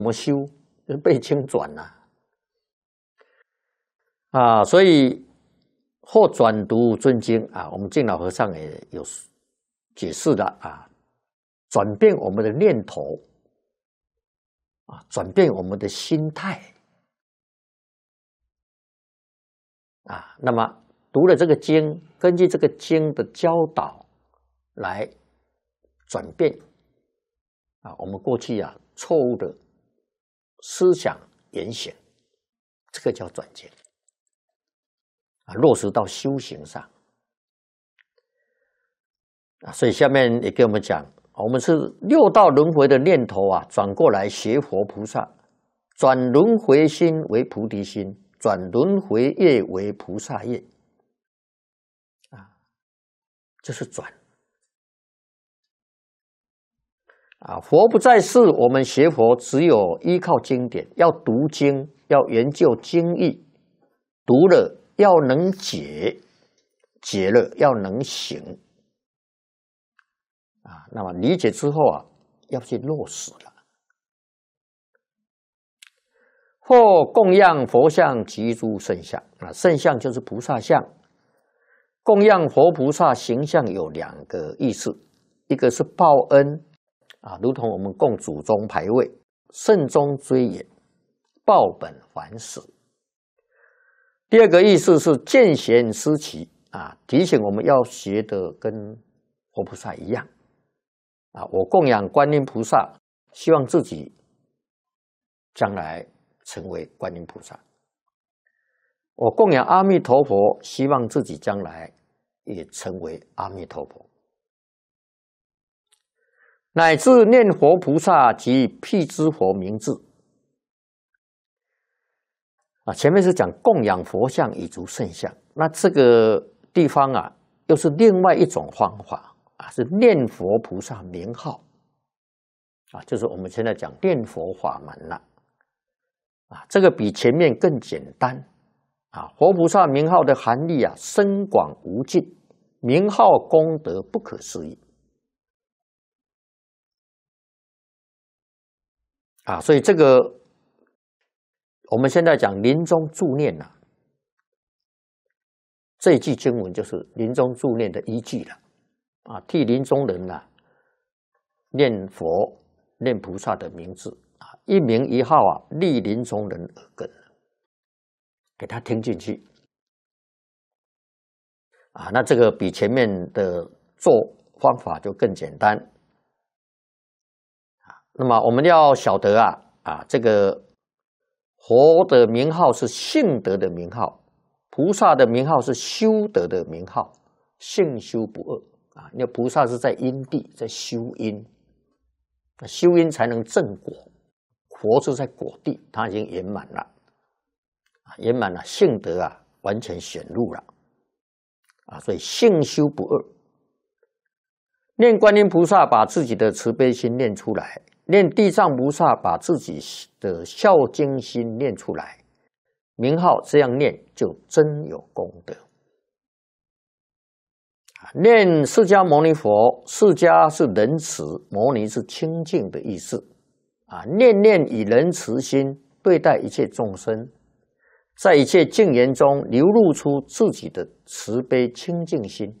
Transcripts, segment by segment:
怎么修？就是背经转呐。所以或转读尊经啊，我们净老和尚也有解释的啊，转变我们的念头啊，转变我们的心态啊。那么读了这个经，根据这个经的教导来转变啊，我们过去啊错误的思想言行，这个叫转经啊，落实到修行上啊。所以下面也给我们讲，我们是六道轮回的念头啊，转过来学佛菩萨，转轮回心为菩提心，转轮回业为菩萨业啊，这是转啊。佛不在世，我们学佛只有依靠经典，要读经，要研究经义，读了要能解，解了要能行啊。那么理解之后啊，要去落实了。或供养佛像及诸圣像啊，圣像就是菩萨像。供养佛菩萨形象有两个意思，一个是报恩啊，如同我们供祖宗牌位，慎终追远，报本还始。第二个意思是见贤思齐啊，提醒我们要学得跟佛菩萨一样啊。我供养观音菩萨，希望自己将来成为观音菩萨；我供养阿弥陀佛，希望自己将来也成为阿弥陀佛，乃至念佛菩萨及辟支佛名字啊。前面是讲供养佛像以足圣像，那这个地方啊，又是另外一种方法啊，是念佛菩萨名号啊，就是我们现在讲念佛法门了啊。这个比前面更简单啊。佛菩萨名号的含义啊，深广无尽，名号功德不可思议啊。所以这个我们现在讲临终助念啊，这一句经文就是临终助念的依据了啊，替临终人啊念佛念菩萨的名字啊，一名一号啊，立临终人耳根，给他听进去啊。那这个比前面的做方法就更简单啊。那么我们要晓得啊，这个佛的名号是性德的名号，菩萨的名号是修德的名号，性修不二啊。因为菩萨是在因地，在修因，修因才能正果；佛是在果地，他已经圆满了啊，圆满了，性德啊完全显露了啊。所以性修不二。念观音菩萨，把自己的慈悲心念出来；念地藏菩萨，把自己的孝敬心念出来。名号这样念，就真有功德。念释迦牟尼佛，释迦是仁慈，牟尼是清净的意思啊。念念以仁慈心对待一切众生，在一切境缘中流露出自己的慈悲清净心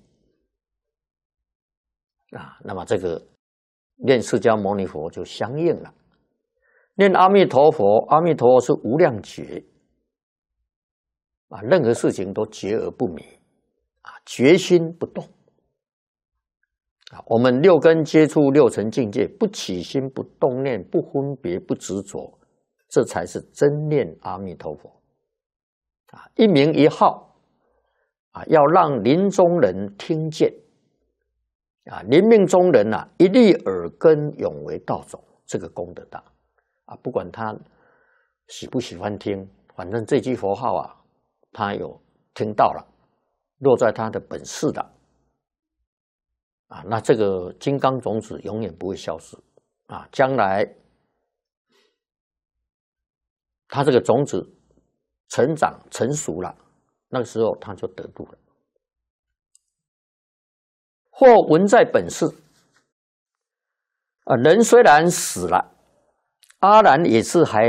啊。那么这个念释迦牟尼佛就相应了。念阿弥陀佛，阿弥陀佛是无量觉啊，任何事情都觉而不迷啊，决心不动啊。我们六根接触六尘境界，不起心不动念，不分别不执着，这才是真念阿弥陀佛啊。一名一号啊，要让临终人听见啊，临命终人啊，一粒耳根永为道种，这个功德大啊。不管他喜不喜欢听，反正这句佛号啊，他有听到了，落在他的本事的啊，那这个金刚种子永远不会消失啊。将来他这个种子成长成熟了，那个时候他就得度了。或文在本世啊，人虽然死了阿难也是还